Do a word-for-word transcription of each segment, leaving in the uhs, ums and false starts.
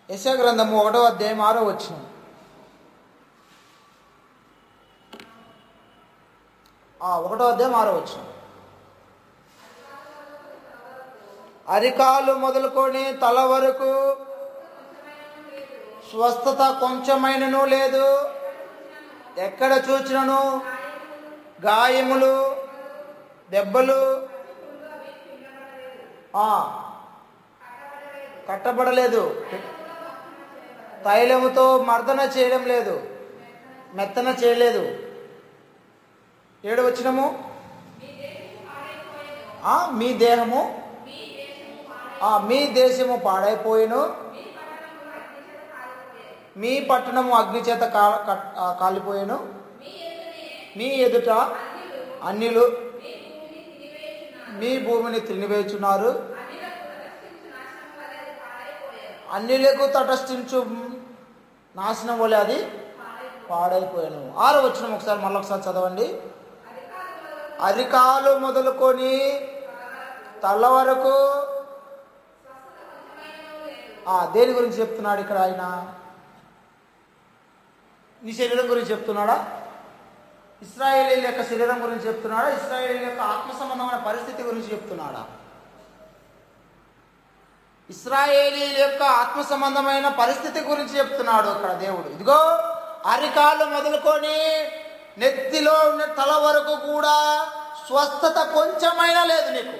యెషయా గ్రంథము ఒకటో అధ్యాయం ఆరో వచనం. ఆ ఒకటో అధ్యాయం ఆరో వచనం. అరికాలు మొదలుకొని తల వరకు స్వస్థత కొంచెమైనను లేదు, ఎక్కడ చూచినను గాయములు దెబ్బలు, కట్టబడలేదు, తైలముతో మర్దన చేయడం లేదు, మెత్తన చేయలేదు. ఏడు వచనము, మీ దేహము మీ దేశము పాడైపోయిను, మీ పట్టణము అగ్ని చేత కాలిపోయాను, మీ ఎదుట అన్యులు మీ భూమిని తినివేచున్నారు, అన్యులకు తటస్థించు నాశనం వలె అది పాడైపోయాను. ఆరో వచనం ఒకసారి మళ్ళీ ఒకసారి చదవండి. అరికాలు మొదలుకొని తల వరకు. దేని గురించి చెప్తున్నాడు ఇక్కడ ఆయన? నీ శరీరం గురించి చెప్తున్నాడా? ఇశ్రాయేలీయుల యొక్క శరీరం గురించి చెప్తున్నాడా? ఇశ్రాయేలీయుల యొక్క ఆత్మ సంబంధమైన పరిస్థితి గురించి చెప్తున్నాడా? ఇశ్రాయేలీయుల యొక్క ఆత్మ సంబంధమైన పరిస్థితి గురించి చెప్తున్నాడు ఇక్కడ దేవుడు. ఇదిగో అరికాలు మొదలుకొని నెత్తిలో ఉన్న తల వరకు కూడా స్వస్థత కొంచెమైనా లేదు నీకు.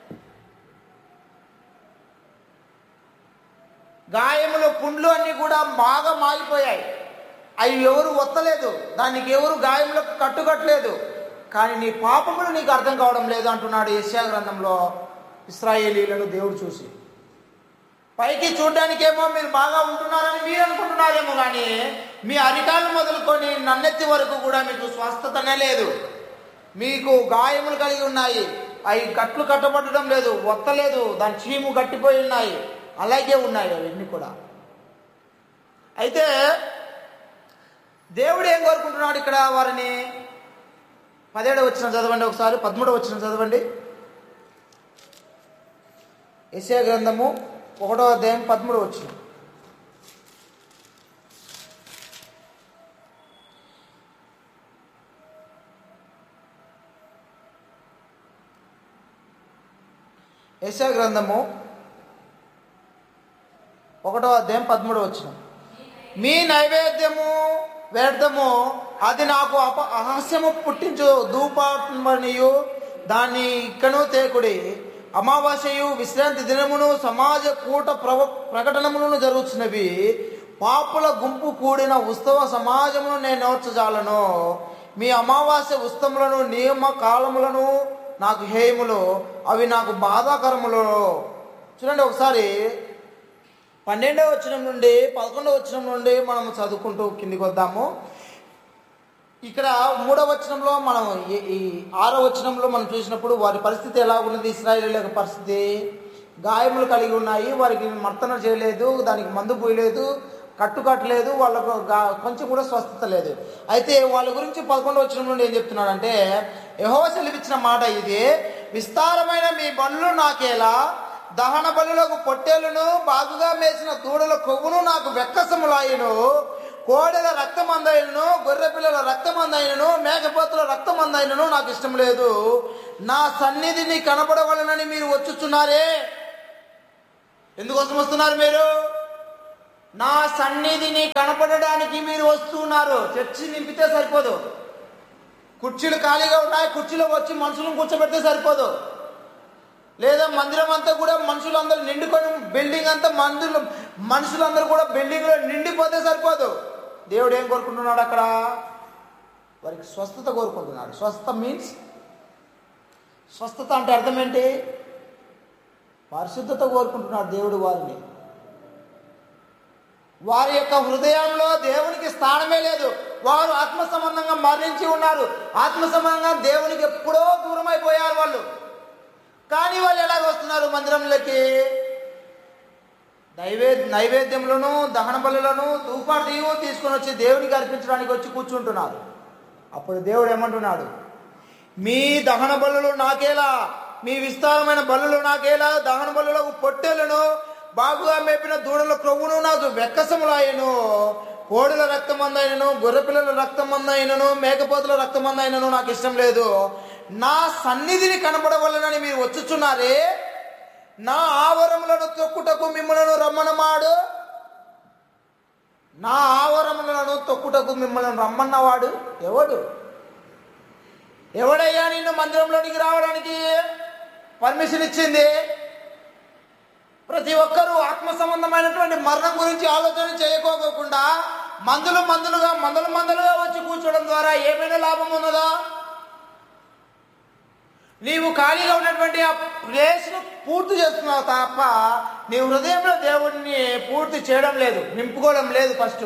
గాయములు పుండ్లు అన్నీ కూడా బాగా మాగిపోయాయి. అవి ఎవరు ఒత్తలేదు, దానికి ఎవరు గాయములకు కట్టుకట్టలేదు. కానీ నీ పాపములు నీకు అర్థం కావడం లేదు అంటున్నాడు యెషయా గ్రంథంలో ఇశ్రాయేలీయులను దేవుడు చూసి. పైకి చూడడానికేమో మీరు బాగా ఉంటున్నారని మీరు అనుకుంటున్నారేమో, కానీ మీ అరికాలు మొదలుకొని నన్నెత్తి వరకు కూడా మీకు స్వస్థతనే లేదు. మీకు గాయములు కలిగి ఉన్నాయి, అవి కట్లు కట్టబడడం లేదు, ఒత్తలేదు, దాని చీము గట్టిపోయి ఉన్నాయి, అలాగే ఉన్నాయి అవన్నీ కూడా. అయితే దేవుడు ఏం కోరుకుంటున్నాడు ఇక్కడ వారిని? పదిహేడవ వచనం చదవండి ఒకసారి, పదమూడవ వచనం చదవండి. యెషయా గ్రంథము ఒకటో అధ్యాయం పదమూడవ వచనం. యెషయా గ్రంథము ఒకటో అధ్యాయం పదమూడవ వచనం. మీ నైవేద్యము వ్యర్థము, అది నాకు అప అహాస్యము పుట్టించు ధూపమనియు దాన్ని ఇక్కను తేకుడి. అమావాస్యయు విశ్రాంతి దినమును సమాజ కూట ప్రవ ప్రకటనములను జరుగుతున్నవి. పాపుల గుంపు కూడిన ఉత్సవ సమాజమును నేను నోర్చజాలను. మీ అమావాస్య ఉత్సవములను నియమ కాలములను నాకు హేయములు, అవి నాకు బాధాకరములు. చూడండి ఒకసారి పన్నెండవ వచనం నుండి పదకొండవ వచనం నుండి మనం చదువుకుంటూ కిందికి వద్దాము. ఇక్కడ మూడవ వచనంలో మనం ఈ ఆరో వచనంలో మనం చూసినప్పుడు వారి పరిస్థితి ఎలా ఉన్నది? ఇశ్రాయేలీయుల యొక్క పరిస్థితి, గాయములు కలిగి ఉన్నాయి, వారికి మర్తన చేయలేదు, దానికి మందు పోయలేదు, కట్టుకట్టలేదు, వాళ్ళకు కొంచెం కూడా స్వస్థత లేదు. అయితే వాళ్ళ గురించి పదకొండవ వచనం నుండి ఏం చెప్తున్నాడంటే, యెహోవా సెలవిచ్చిన మాట ఇది, విస్తారమైన మీ బలులు నాకేలా, దహన బలులకు పొట్టేలును బాగుగా మేసిన దూడల కొవ్వును నాకు వెక్కసములాయను, కోడెల రక్తమందైనను గొర్రె పిల్లల రక్తమందైనను మేకపోతుల రక్తమందైనను నాకు ఇష్టం లేదు. నా సన్నిధిని కనపడవలనని మీరు వచ్చుచున్నారే. ఎందుకోసం వస్తున్నారు మీరు? నా సన్నిధిని కనపడడానికి మీరు వస్తున్నారు. చర్చి నింపితే సరిపోదు, కుర్చీలు ఖాళీగా ఉన్నాయి, కుర్చీలో వచ్చి మనుషులను కూర్చోబెడితే సరిపోదు. లేదా మందిరం అంతా కూడా మనుషులందరూ నిండుకొని బిల్డింగ్ అంతా మందులు మనుషులందరూ కూడా బిల్డింగ్లో నిండిపోతే సరిపోదు. దేవుడు ఏం కోరుకుంటున్నాడు అక్కడ? వారికి స్వస్థత కోరుకుంటున్నాడు. స్వస్థత మీన్స్, స్వస్థత అంటే అర్థం ఏంటి? పరిశుద్ధత కోరుకుంటున్నాడు దేవుడు వారిని. వారి యొక్క హృదయంలో దేవునికి స్థానమే లేదు. వారు ఆత్మ సంబంధంగా మరణించి ఉన్నారు. ఆత్మ సంబంధంగా దేవునికి ఎప్పుడో దూరం అయిపోయారు వాళ్ళు. కానీ వాళ్ళు ఎలాగ వస్తున్నారు మందిరంలోకి? నైవేద్య నైవేద్యములను దహన బలులను ధూపార్తియు తీసుకొని వచ్చి దేవునికి అర్పించడానికి వచ్చి కూర్చుంటున్నారు. అప్పుడు దేవుడు ఏమంటున్నాడు? మీ దహన బలులు నాకేలా, మీ విస్తారమైన బలులు నాకేలా, దహన బలులకు పొట్టెలను బాగుగా మేపిన దూడల క్రొవ్వును నాకు వెక్కసములాయను. కోడుల రక్తం అందైనను, గొర్రెపిల్లల రక్తం అందైనను, మేకపోతుల రక్తం అందైనను నాకు ఇష్టం లేదు. నా సన్నిధిని కనబడవలనని మీరు వచ్చుచున్నారే, నా ఆవరములను తొక్కుటకు మిమ్మలను రమ్మన్నవాడు, నా ఆవరములను తొక్కుటకు మిమ్మల్ని రమ్మన్నవాడు ఎవడు? ఎవడయ్యా నిన్ను మందిరంలోనికి రావడానికి పర్మిషన్ ఇచ్చింది? ప్రతి ఒక్కరూ ఆత్మ సంబంధమైనటువంటి మరణం గురించి ఆలోచన చేయకోకుండా మందులు మందులుగా మందులు మందులుగా వచ్చి కూర్చోవడం ద్వారా ఏమైనా లాభం ఉన్నదా? నీవు ఖాళీగా ఉన్నటువంటి ఆ ప్లేస్ను పూర్తి చేస్తున్నావు తప్ప నీ హృదయంలో దేవుడిని పూర్తి చేయడం లేదు, నింపుకోవడం లేదు. ఫస్ట్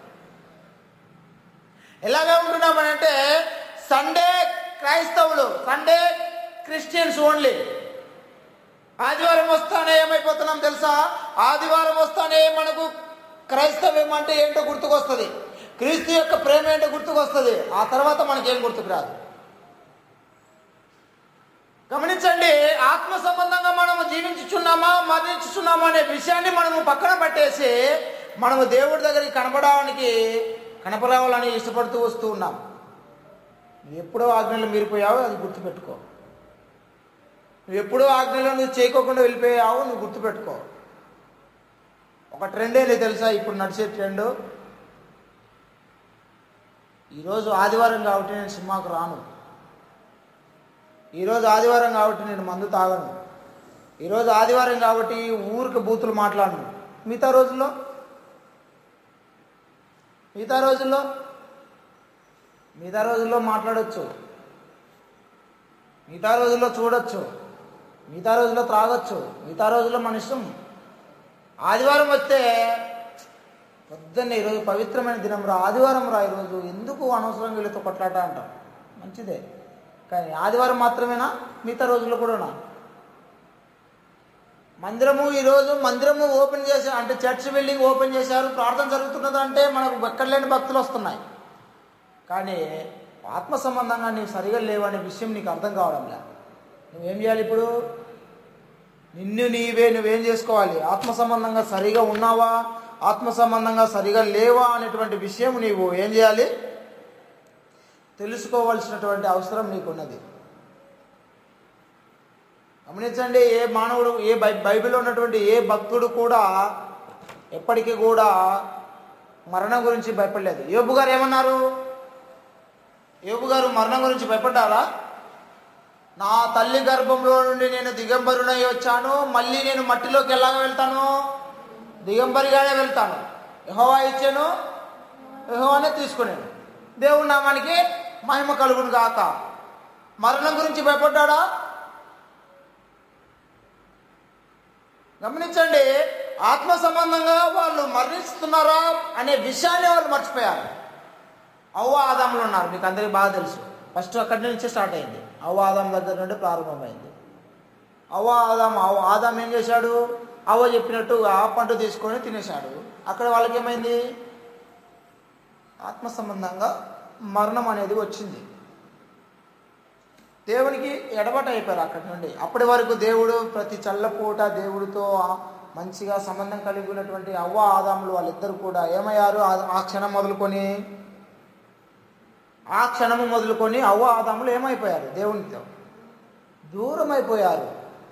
ఎలాగా ఉంటున్నామనంటే సండే క్రైస్తవులు, సండే క్రిస్టియన్స్ ఓన్లీ. ఆదివారం వస్తానే ఏమైపోతున్నాం తెలుసా? ఆదివారం వస్తానే మనకు క్రైస్తవ్యం అంటే ఏంటో గుర్తుకొస్తుంది, క్రీస్తు యొక్క ప్రేమ ఏంటో గుర్తుకొస్తుంది. ఆ తర్వాత మనకేం గుర్తుకు రాదు. గమనించండి, ఆత్మ సంబంధంగా మనము జీవించుచున్నామా మరణించుచున్నామా అనే విషయాన్ని మనము పక్కన పెట్టేసి మనము దేవుడి దగ్గరికి కనపడడానికి కనపరావాలని ఇష్టపడుతూ వస్తూ ఉన్నాం. నువ్వు ఎప్పుడో ఆజ్ఞలు మీరిపోయావో అది గుర్తుపెట్టుకో. నువ్వు ఎప్పుడో ఆజ్ఞలు నువ్వు చేయకోకుండా వెళ్ళిపోయావో నువ్వు గుర్తుపెట్టుకో. ఒక ట్రెండ్ ఏంటి తెలుసా? ఇప్పుడు నడిచే ట్రెండ్, ఈరోజు ఆదివారం కాబట్టి నేను సినిమాకు రాను, ఈరోజు ఆదివారం కాబట్టి నేను మందు తాగను, ఈరోజు ఆదివారం కాబట్టి ఊరికి బూతులు మాట్లాడను. మిగతా రోజుల్లో మిగతా రోజుల్లో మిగతా రోజుల్లో మాట్లాడచ్చు, మిగతా రోజుల్లో చూడొచ్చు, మిగతా రోజుల్లో త్రాగొచ్చు, మిగతా రోజుల్లో మన ఇష్టం. ఆదివారం వస్తే పొద్దున్నే ఈరోజు పవిత్రమైన దినం రా, ఆదివారం రా, ఈరోజు ఎందుకు అనవసరంగా వీళ్ళతో కొట్లాట అంటాం. మంచిదే, కానీ ఆదివారం మాత్రమేనా? మిగతా రోజుల్లో కూడానా? మందిరము ఈరోజు మందిరము ఓపెన్ చేశారు అంటే చర్చ్ బిల్డింగ్ ఓపెన్ చేశారు, ప్రార్థన జరుగుతున్నది అంటే మనకు ఎక్కడ లేని భక్తులు వస్తున్నాయి. కానీ ఆత్మ సంబంధంగా నీవు సరిగా లేవనే విషయం నీకు అర్థం కావడం లేదు. నువ్వేం చేయాలి ఇప్పుడు? నిన్ను నీవే నువ్వేం చేసుకోవాలి? ఆత్మ సంబంధంగా సరిగా ఉన్నావా, ఆత్మ సంబంధంగా సరిగా లేవా అనేటువంటి విషయం నీవు ఏం చేయాలి? తెలుసుకోవాల్సినటువంటి అవసరం నీకున్నది. గమనించండి, ఏ మానవుడు, ఏ బై బైబిల్లో ఉన్నటువంటి ఏ భక్తుడు కూడా ఎప్పటికీ కూడా మరణం గురించి భయపడలేదు. యోబు గారు ఏమన్నారు? యోబు గారు మరణం గురించి భయపడ్డారా? నా తల్లి గర్భంలో నుండి నేను దిగంబరునై వచ్చాను, మళ్ళీ నేను మట్టిలోకి ఎలాగ వెళ్తాను? దిగంబరిగానే వెళ్తాను. యెహోవా ఇచ్చాను, యెహోవానే తీసుకున్నాను. దేవుడి నామానికి మహిమ కలుగును గాక. మరణం గురించి భయపడ్డాడా? గమనించండి, ఆత్మ సంబంధంగా వాళ్ళు మరణిస్తున్నారా అనే విషయాన్ని వాళ్ళు మర్చిపోయారు. అవ్వ ఆదాములు ఉన్నారు, మీకు అందరికీ బాగా తెలుసు. ఫస్ట్ అక్కడి నుంచే స్టార్ట్ అయింది. అవ్వ ఆదాం దగ్గర నుండి ప్రారంభమైంది. అవ్వ ఆదాం అవ్వ ఆదాం ఏం చేశాడు? అవ్వ చెప్పినట్టు ఆ పంట తీసుకొని తినేశాడు. అక్కడ వాళ్ళకి ఏమైంది? ఆత్మ సంబంధంగా మరణం అనేది వచ్చింది. దేవునికి ఎడబాటు అయిపోయారు అక్కడి నుండి. అప్పటి వరకు దేవుడు ప్రతి చల్లపూట దేవుడితో మంచిగా సంబంధం కలిగి ఉన్నటువంటి అవ్వ ఆదాములు వాళ్ళిద్దరు కూడా ఏమయ్యారు? ఆ క్షణం మొదలుకొని ఆ క్షణము మొదలుకొని అవ్వ ఆదాములు ఏమైపోయారు? దేవునితో దూరం అయిపోయారు.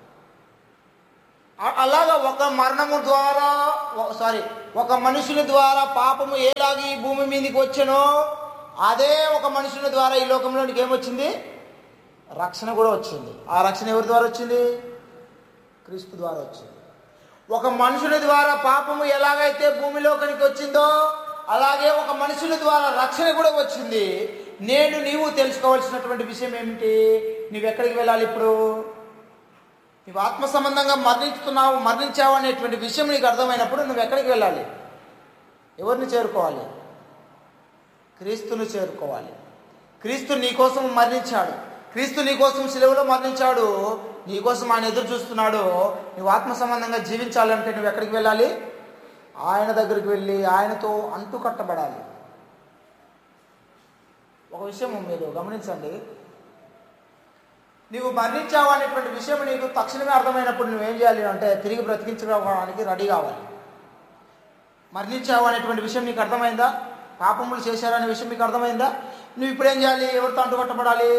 అలాగా ఒక మరణము ద్వారా సారీ ఒక మనుషుని ద్వారా పాపము ఏలాగి ఈ భూమి మీదకి వచ్చానో అదే ఒక మనుషుని ద్వారా ఈ లోకంలోనికి ఏమొచ్చింది? రక్షణ కూడా వచ్చింది. ఆ రక్షణ ఎవరి ద్వారా వచ్చింది? క్రీస్తు ద్వారా వచ్చింది. ఒక మనుషుని ద్వారా పాపము ఎలాగైతే భూమిలోకి వచ్చిందో అలాగే ఒక మనుషుని ద్వారా రక్షణ కూడా వచ్చింది. నేను నీవు తెలుసుకోవాల్సినటువంటి విషయం ఏమిటి? నువ్వెక్కడికి వెళ్ళాలి ఇప్పుడు? నువ్వు ఆత్మ సంబంధంగా మరణిస్తున్నావు, మరణించావు అనేటువంటి విషయం నీకు అర్థమైనప్పుడు నువ్వు ఎక్కడికి వెళ్ళాలి? ఎవరిని చేరుకోవాలి? క్రీస్తుని చేరుకోవాలి. క్రీస్తు నీకోసం మరణించాడు, క్రీస్తు నీకోసం సిలువలో మరణించాడు, నీకోసం ఆయన ఎదురు చూస్తున్నాడు. నువ్వు ఆత్మ సంబంధంగా జీవించాలంటే నువ్వు ఎక్కడికి వెళ్ళాలి? ఆయన దగ్గరికి వెళ్ళి ఆయనతో అంటు కట్టబడాలి. ఒక విషయం మీరు గమనించండి, నీవు మరణించావు అనేటువంటి విషయం నీకు తక్షణమే అర్థమైనప్పుడు నువ్వేం చేయాలి అంటే తిరిగి బ్రతికించుకోవడానికి రెడీ కావాలి. మరణించావు అనేటువంటి విషయం నీకు అర్థమైందా? పాపములు చేశారనే విషయం మీకు అర్థమైందా? నువ్వు ఇప్పుడు ఏం చేయాలి? ఎవరితో అంటుకట్టబడాలి?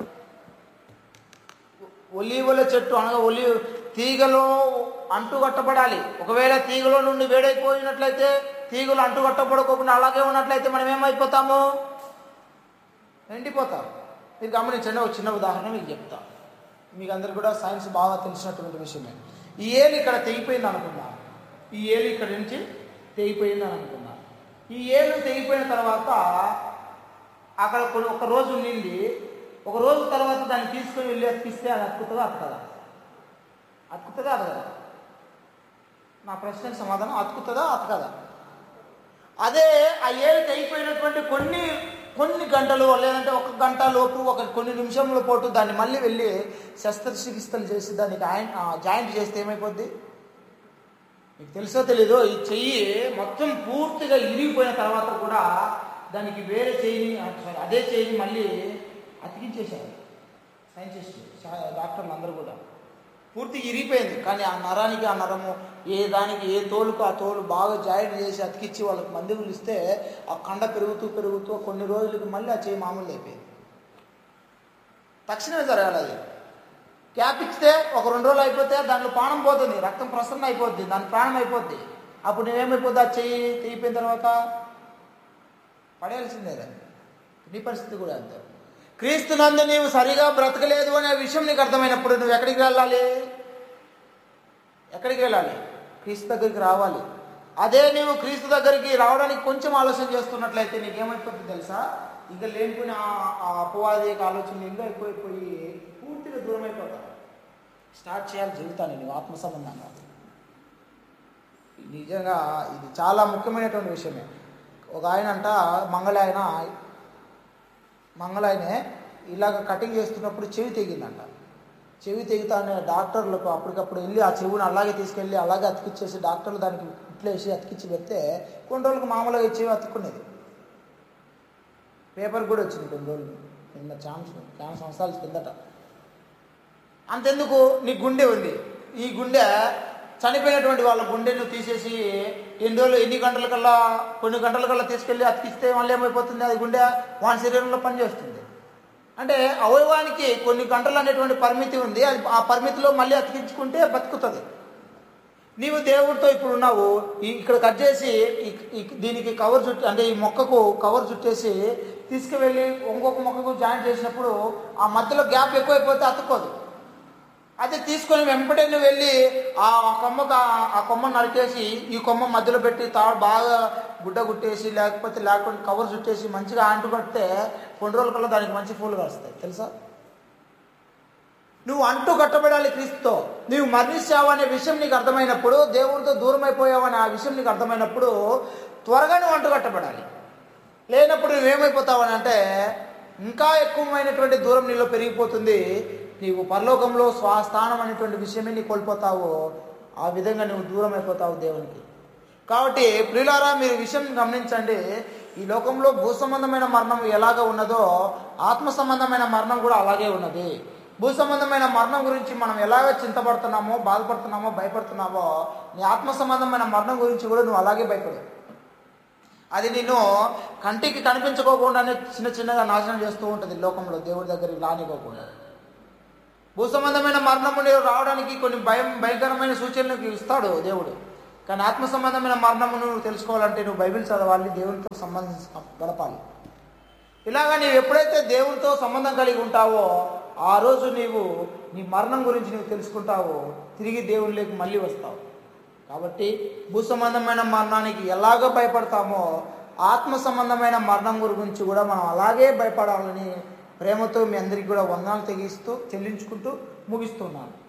ఒలీవల చెట్టు అనగా ఒలి తీగలో అంటుకట్టబడాలి. ఒకవేళ తీగలో నుండి వేడైపోయినట్లయితే, తీగలు అంటుకట్టబడుకోకుండా అలాగే ఉన్నట్లయితే మనం ఏమైపోతాము? ఎండిపోతాం. మీరు గమనించండి, ఒక చిన్న ఉదాహరణ మీకు చెప్తా. మీకు అందరికి కూడా సైన్స్ బాగా తెలిసినటువంటి విషయమే. ఈ ఏలు ఇక్కడ తెగిపోయింది అనుకున్నా, ఈ ఏలు ఇక్కడ నుంచి తెగిపోయింది అని అనుకున్నా. ఈ ఏలు తెగిపోయిన తర్వాత అక్కడ కొన్ని ఒక రోజు ఉండింది. ఒక రోజు తర్వాత దాన్ని తీసుకొని వెళ్ళి అతికిస్తే అది అతుకుతుందా అతకదా? అతుకుతుందా అతకదా? నా ప్రశ్నకు సమాధానం అతుకుతుందా అతకదా? అదే ఆ ఏలు తెగిపోయినటువంటి కొన్ని కొన్ని గంటలు లేదంటే ఒక గంట లోపు ఒక కొన్ని నిమిషంలో పాటు దాన్ని మళ్ళీ వెళ్ళి శస్త్రచికిత్సలు చేసి దానికి జాయింట్ చేస్తే ఏమైపోద్ది? మీకు తెలుసో తెలీదో, ఈ చెయ్యి మొత్తం పూర్తిగా ఇరిగిపోయిన తర్వాత కూడా దానికి వేరే చెయ్యిని అదే చెయ్యిని మళ్ళీ అతికించేశారు సైంటిస్టులు, డాక్టర్లు అందరూ కూడా. పూర్తిగా ఇరిగిపోయింది, కానీ ఆ నరానికి ఆ నరము, ఏ దానికి ఏ తోలుకు ఆ తోలు బాగా జాయింట్ చేసి అతికిచ్చి వాళ్ళకి మందులు ఇస్తే ఆ కండ పెరుగుతూ పెరుగుతూ కొన్ని రోజులకి మళ్ళీ ఆ చెయ్యి మామూలు అయిపోయింది. తక్షణమే జరగాలి. అది క్యాప్ ఇచ్చితే ఒక రెండు రోజులు అయిపోతే దాంట్లో ప్రాణం పోతుంది, రక్తం ప్రసరణ అయిపోద్ది, దాని ప్రాణం అయిపోద్ది. అప్పుడు నేనేమైపోద్ది? ఆ చెయ్యి తెగిపోయిన తర్వాత పడేయాల్సిందే. నీ పరిస్థితి కూడా అంతే. క్రీస్తు నందు నీవు సరిగా బ్రతకలేదు అనే విషయం నీకు అర్థమైనప్పుడు నువ్వు ఎక్కడికి వెళ్ళాలి? ఎక్కడికి వెళ్ళాలి? క్రీస్తు దగ్గరికి రావాలి. అదే నీవు క్రీస్తు దగ్గరికి రావడానికి కొంచెం ఆలోచన చేస్తున్నట్లయితే నీకేమైపోతుంది తెలుసా? ఇంకా లేనిపోయిన ఆ అపవాది ఆలోచన ఇంకా ఎక్కువైపోయి పూర్తిగా దూరం అయిపోతావు. స్టార్ట్ చేయాలి జీవితాన్ని నువ్వు ఆత్మ సంబంధంగా. నిజంగా ఇది చాలా ముఖ్యమైనటువంటి విషయమే. ఒక ఆయన అంట మంగళ ఆయన మంగళాయనే ఇలాగ కటింగ్ చేస్తున్నప్పుడు చెవి తెగిందంట. చెవి తెగుతానే డాక్టర్లకు అప్పటికప్పుడు వెళ్ళి ఆ చెవుని అలాగే తీసుకెళ్ళి అలాగే అతికిచ్చేసి డాక్టర్లు దానికి ఇట్లా వేసి అతికిచ్చి పెడితే కొన్ని రోజులకు మామూలుగా చెవి అతుక్కునేది. పేపర్ కూడా వచ్చింది కొన్ని రోజులు కింద, ఛాన్స్ చాలా సంవత్సరాల కిందట. అంతెందుకు, నీ గుండె ఉంది, ఈ గుండె చనిపోయినటువంటి వాళ్ళ గుండెను తీసేసి ఎన్ని రోజులు ఎన్ని గంటల కల్లా కొన్ని గంటల కల్లా తీసుకెళ్ళి అతికిస్తే మళ్ళీ ఏమైపోతుంది? అది గుండె వాని శరీరంలో పనిచేస్తుంది. అంటే అవయవానికి కొన్ని గంటలు అనేటువంటి పరిమితి ఉంది. అది ఆ పరిమితిలో మళ్ళీ అతికించుకుంటే బతుకుతుంది. నీవు దేవుడితో ఇప్పుడు ఉన్నావు, ఇక్కడ కట్ చేసి దీనికి కవర్ చుట్టి అంటే ఈ మొక్కకు కవర్ చుట్టేసి తీసుకువెళ్ళి ఇంకొక మొక్కకు జాయింట్ చేసినప్పుడు ఆ మధ్యలో గ్యాప్ ఎక్కువైపోతే అతుక్కోదు. అయితే తీసుకొని వెంబడే నువ్వు వెళ్ళి ఆ కొమ్మకు ఆ కొమ్మను నరికేసి ఈ కొమ్మ మధ్యలో పెట్టి తాడు బాగా గుడ్డ గుట్టేసి లేకపోతే లేకుండా కవర్ చుట్టేసి మంచిగా ఆంటు కడితే కొన్ని రోజుల కల్లా దానికి మంచి పూలు వస్తాయి తెలుసా? నువ్వు అంటూ కట్టబడాలి క్రీస్తుతో. నువ్వు మరణించావు అనే విషయం నీకు అర్థమైనప్పుడు, దేవుడితో దూరం అయిపోయావని ఆ విషయం నీకు అర్థమైనప్పుడు త్వరగా నువ్వు అంటూ కట్టబడాలి. లేనప్పుడు నువ్వేమైపోతావని అంటే ఇంకా ఎక్కువమైనటువంటి దూరం నీలో పెరిగిపోతుంది. నీవు పరలోకంలో స్వస్థానం అనేటువంటి విషయమే నీ కోల్పోతావు. ఆ విధంగా నువ్వు దూరం అయిపోతావు దేవునికి. కాబట్టి ప్రియులారా, మీరు విషయం గమనించండి. ఈ లోకంలో భూ సంబంధమైన మరణం ఎలాగ ఉన్నదో ఆత్మ సంబంధమైన మరణం కూడా అలాగే ఉన్నది. భూ సంబంధమైన మరణం గురించి మనం ఎలాగ చింతపడుతున్నామో, బాధపడుతున్నామో, భయపడుతున్నామో, నీ ఆత్మ సంబంధమైన మరణం గురించి కూడా నువ్వు అలాగే భయపడు. అది నిన్ను కంటికి కనిపించుకోకుండానే చిన్న చిన్నగా నాశనం చేస్తూ ఉంటుంది లోకంలో, దేవుడి దగ్గరికి రానికోకుండా. భూ సంబంధమైన మరణము రావడానికి కొన్ని భయం భయంకరమైన సూచనలు ఇస్తాడు దేవుడు. కానీ ఆత్మ సంబంధమైన మరణమును నువ్వు తెలుసుకోవాలంటే నువ్వు బైబిల్ చదవాలి, దేవునితో సంబంధం గడపాలి. ఇలాగా నీవు ఎప్పుడైతే దేవునితో సంబంధం కలిగి ఉంటావో ఆ రోజు నీవు నీ మరణం గురించి నువ్వు తెలుసుకుంటావో తిరిగి దేవునిలోకి మళ్ళీ వస్తావు. కాబట్టి భూ సంబంధమైన మరణానికి ఎలాగ భయపడతామో ఆత్మ సంబంధమైన మరణం గురించి కూడా మనం అలాగే భయపడాలని ప్రేమతో మీ అందరికీ కూడా వందనాలు తెగిస్తూ చెల్లించుకుంటూ ముగిస్తున్నాను.